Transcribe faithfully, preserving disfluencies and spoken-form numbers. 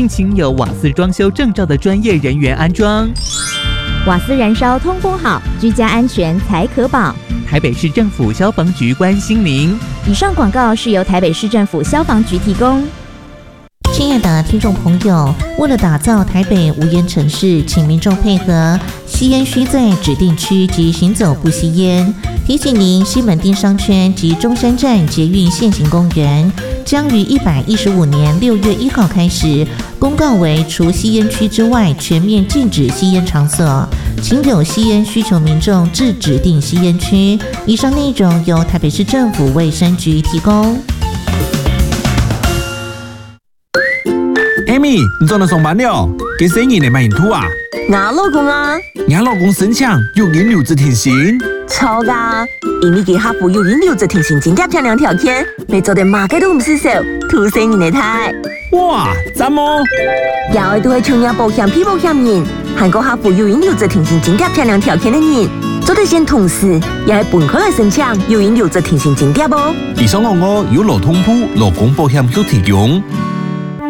并请有瓦斯装修证照的专业人员安装。 瓦斯燃烧通风好，居家安全才可保。 台北市政府消防局关心您。 以上广告是由台北市政府消防局提供。 亲爱的听众朋友，为了打造台北无烟城市，请民众配合，吸烟需在指定区及行走不吸烟。提醒您，西门町商圈及中山站捷运现行公园将于一百一十五年六月一号开始公告为除吸烟区之外全面禁止吸烟场所，请有吸烟需求民众至指定吸烟区。以上内容由台北市政府卫生局提供。 Amy， 你做了上班了？给生意你卖影图啊？ 我老公啊， 你老公申请有引流这停薪？ 错噶，因为给客户有引流这停薪增加漂亮条件，你做的马街都唔失手，吐生意的太。 哇，赞哦！ 要都系创业保险、批保险人，韩国客户有引流这停薪增加漂亮条件的人，做得先同时也系本科嘅申请有引流这停薪增加啵。 以上我我有劳通铺劳工保险有提供。